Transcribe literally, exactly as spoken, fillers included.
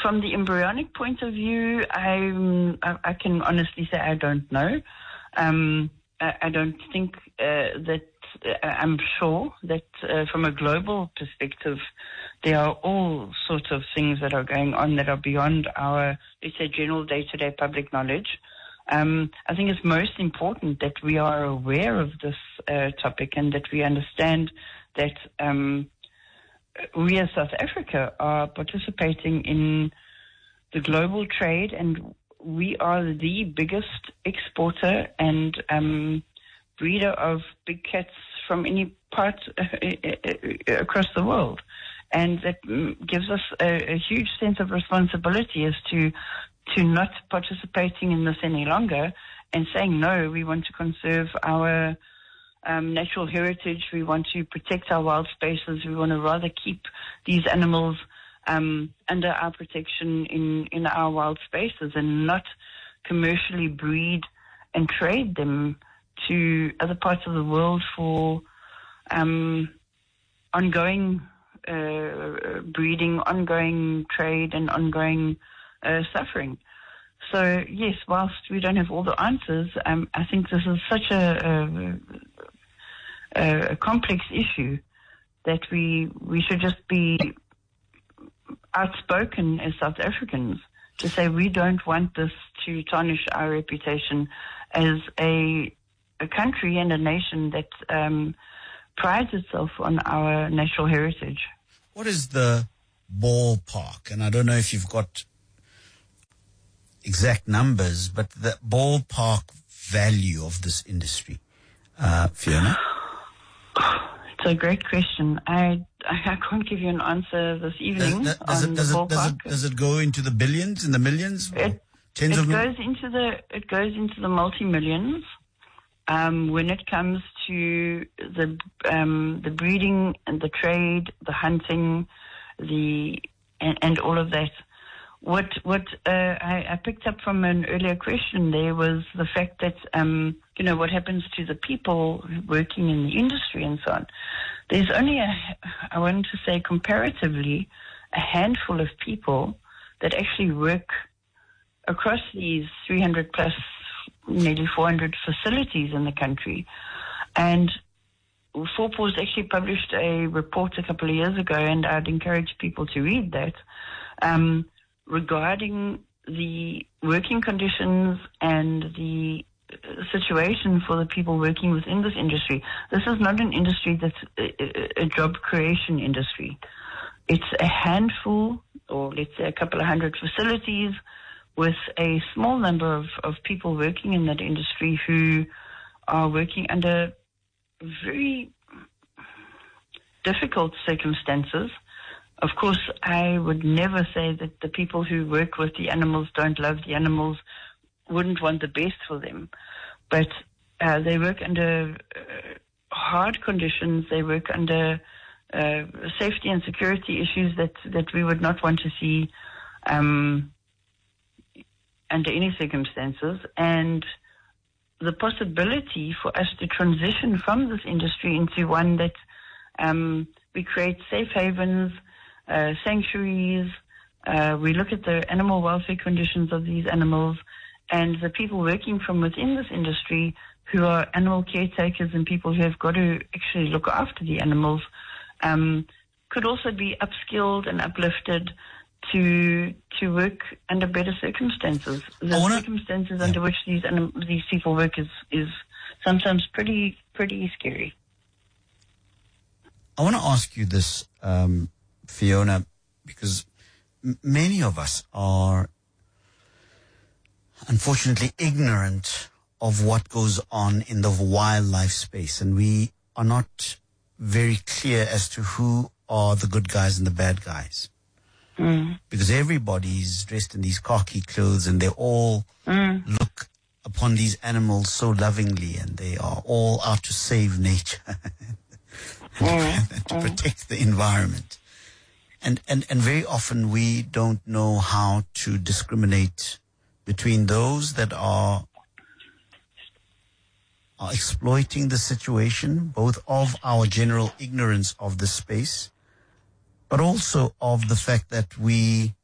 from the embryonic point of view, I'm, I, I can honestly say I don't know. Um, I, I don't think uh, that, uh, I'm sure that uh, from a global perspective, there are all sorts of things that are going on that are beyond our, let's say, general day-to-day public knowledge. Um, I think it's most important that we are aware of this uh, topic and that we understand that um, we as South Africa are participating in the global trade, and we are the biggest exporter and um, breeder of big cats from any part uh, across the world. And that um, gives us a, a huge sense of responsibility as to to not participating in this any longer and saying, no, we want to conserve our um, natural heritage, we want to protect our wild spaces, we want to rather keep these animals um, under our protection in, in our wild spaces and not commercially breed and trade them to other parts of the world for um, ongoing uh, breeding, ongoing trade, and ongoing uh, suffering. So, yes, whilst we don't have all the answers, um, I think this is such a, a, a complex issue that we we should just be outspoken as South Africans to say we don't want this to tarnish our reputation as a a country and a nation that um, prides itself on our natural heritage. What is the ballpark? And I don't know if you've got exact numbers, but the ballpark value of this industry, uh, Fiona? It's a great question. I I can't give you an answer this evening. Does, does, on it, does, the it, does, ballpark. it, does it go into the billions, in the millions, It, tens it of goes into the it goes into the multi millions. Um, when it comes to the um, the breeding and the trade, the hunting, the and, and all of that. What what uh, I, I picked up from an earlier question there was the fact that um, you know what happens to the people working in the industry and so on. There's only a, I want to say comparatively, a handful of people that actually work across these three hundred plus, nearly four hundred facilities in the country. And four paws actually published a report a couple of years ago, and I'd encourage people to read that, um, regarding the working conditions and the situation for the people working within this industry. This is not an industry that's a, a job creation industry. It's a handful, or let's say a couple of hundred facilities with a small number of, of people working in that industry who are working under very difficult circumstances. Of course, I would never say that the people who work with the animals don't love the animals, wouldn't want the best for them. But uh, they work under uh, hard conditions. They work under uh, safety and security issues that, that we would not want to see um, under any circumstances. And the possibility for us to transition from this industry into one that um, we create safe havens, uh, sanctuaries, uh, we look at the animal welfare conditions of these animals, and the people working from within this industry who are animal caretakers and people who have got to actually look after the animals um, could also be upskilled and uplifted to to work under better circumstances. The wanna, circumstances yeah. under which these anim- these people work is, is sometimes pretty pretty scary. I want to ask you this, um, Fiona, because m- many of us are unfortunately ignorant of what goes on in the wildlife space, and we are not very clear as to who are the good guys and the bad guys. Mm. Because everybody's dressed in these khaki clothes and they all Mm. look upon these animals so lovingly, and they are all out to save nature Mm. and to protect the environment. And, and, and very often we don't know how to discriminate between those that are are exploiting the situation, both of our general ignorance of the space, but also of the fact that we